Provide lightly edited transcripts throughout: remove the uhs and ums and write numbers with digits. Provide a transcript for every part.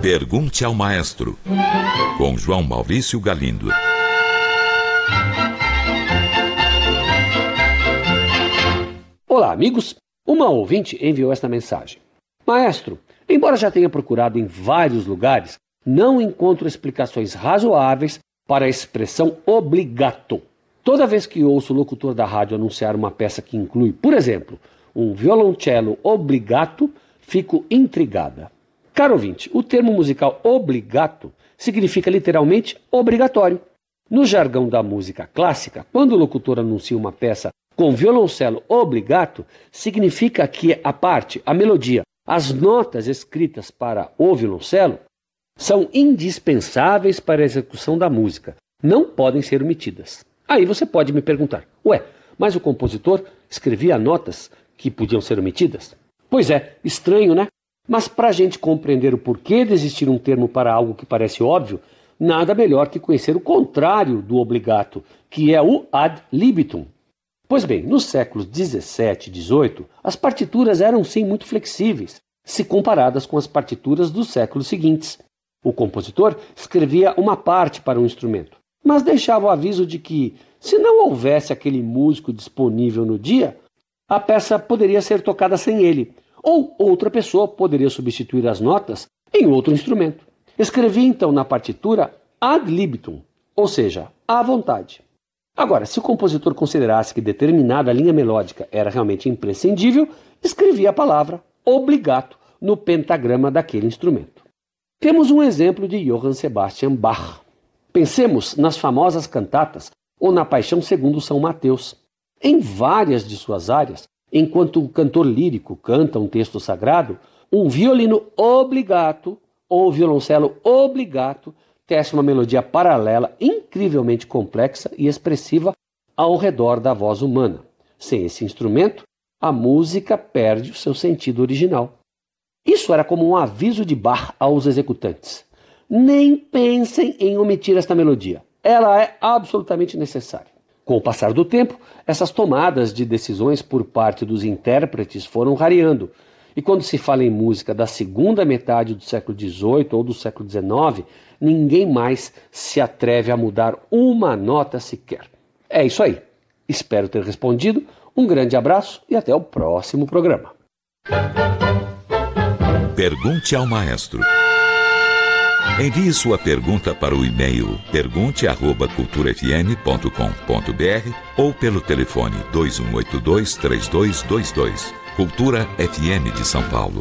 Pergunte ao Maestro, com João Maurício Galindo. Olá, amigos. Uma ouvinte enviou esta mensagem. Maestro, embora já tenha procurado em vários lugares, não encontro explicações razoáveis para a expressão obligato. Toda vez que ouço o locutor da rádio anunciar uma peça que inclui, por exemplo, um violoncelo obligato, fico intrigada. Caro ouvinte, o termo musical obligato significa literalmente obrigatório. No jargão da música clássica, quando o locutor anuncia uma peça com violoncelo obligato, significa que a parte, a melodia, as notas escritas para o violoncelo são indispensáveis para a execução da música, não podem ser omitidas. Aí você pode me perguntar, mas o compositor escrevia notas que podiam ser omitidas? Pois é, estranho, né? Mas para a gente compreender o porquê de existir um termo para algo que parece óbvio, nada melhor que conhecer o contrário do obligato, que é o ad libitum. Pois bem, nos séculos 17 e 18, as partituras eram sim muito flexíveis, se comparadas com as partituras dos séculos seguintes. O compositor escrevia uma parte para um instrumento, mas deixava o aviso de que, se não houvesse aquele músico disponível no dia, a peça poderia ser tocada sem ele, ou outra pessoa poderia substituir as notas em outro instrumento. Escrevia então na partitura ad libitum, ou seja, à vontade. Agora, se o compositor considerasse que determinada linha melódica era realmente imprescindível, escrevia a palavra obligato no pentagrama daquele instrumento. Temos um exemplo de Johann Sebastian Bach. Pensemos nas famosas cantatas ou na Paixão segundo São Mateus. Em várias de suas áreas, enquanto o cantor lírico canta um texto sagrado, um violino obligato ou violoncelo obligato tece uma melodia paralela incrivelmente complexa e expressiva ao redor da voz humana. Sem esse instrumento, a música perde o seu sentido original. Isso era como um aviso de Bach aos executantes. Nem pensem em omitir esta melodia. Ela é absolutamente necessária. Com o passar do tempo, essas tomadas de decisões por parte dos intérpretes foram rareando. E quando se fala em música da segunda metade do século XVIII ou do século XIX, ninguém mais se atreve a mudar uma nota sequer. É isso aí. Espero ter respondido. Um grande abraço e até o próximo programa. Pergunte ao Maestro. Envie sua pergunta para o e-mail pergunte@culturafm.com.br ou pelo telefone 2182-3222. Cultura FM de São Paulo.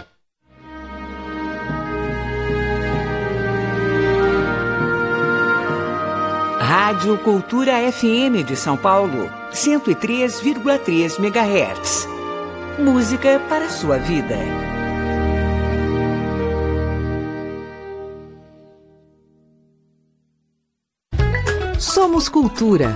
Rádio Cultura FM de São Paulo, 103,3 MHz. Música para a sua vida. Somos Cultura.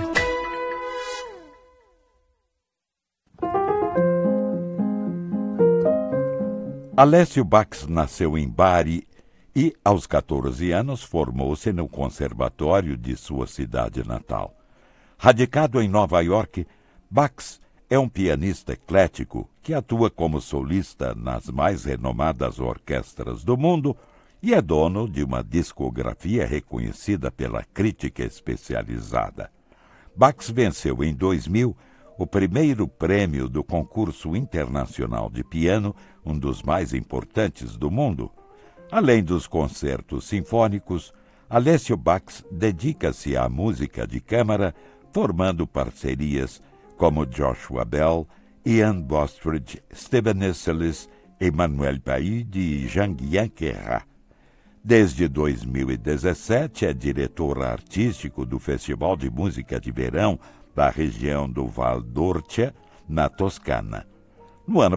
Alessio Bax nasceu em Bari e, aos 14 anos, formou-se no conservatório de sua cidade natal. Radicado em Nova York, Bax é um pianista eclético que atua como solista nas mais renomadas orquestras do mundo e é dono de uma discografia reconhecida pela crítica especializada. Bax venceu em 2000 o primeiro prêmio do Concurso Internacional de Piano, um dos mais importantes do mundo. Além dos concertos sinfônicos, Alessio Bax dedica-se à música de câmara, formando parcerias como Joshua Bell, Ian Bostridge, Stephen Esselis, Emmanuel Paille e Jean-Guian Querrat. Desde 2017 é diretor artístico do Festival de Música de Verão da região do Val d'Orcia, na Toscana. No ano